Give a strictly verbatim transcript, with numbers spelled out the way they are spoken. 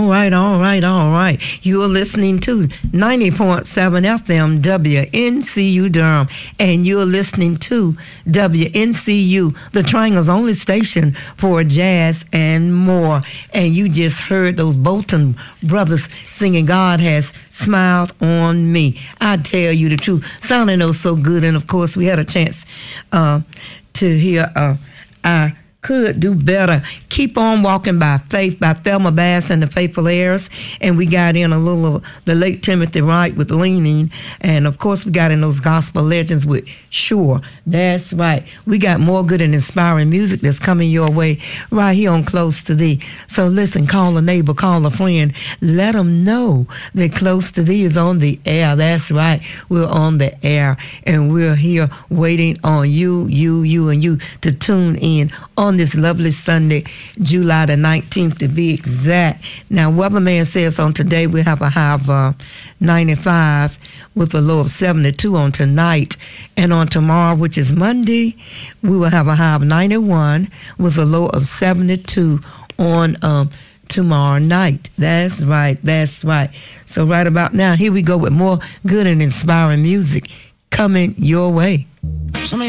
right, all right, all right. You are listening to ninety point seven F M W N C U Durham, and you're listening to W N C U, the Triangle's only station for jazz and more. And you just heard those Bolton brothers singing "God Has Smiled on Me." I tell you the truth, sounding oh so good. And of course, we had a chance uh, to hear uh, our Could Do Better. Keep On Walking by Faith by Thelma Bass and the Faithful Heirs. And we got in a little of the late Timothy Wright with Leaning. And of course, we got in those gospel legends with Sure. That's right. We got more good and inspiring music that's coming your way right here on Close to Thee. So listen, call a neighbor, call a friend. Let them know that Close to Thee is on the air. That's right. We're on the air. And we're here waiting on you, you, you, and you to tune in on this lovely Sunday, July the nineteenth to be exact. Now, weatherman says on today we have a high of uh, ninety-five with a low of seventy-two on tonight. And on tomorrow, which is Monday, we will have a high of ninety-one with a low of seventy-two on um, tomorrow night. That's right, that's right. So right about now, here we go with more good and inspiring music coming your way.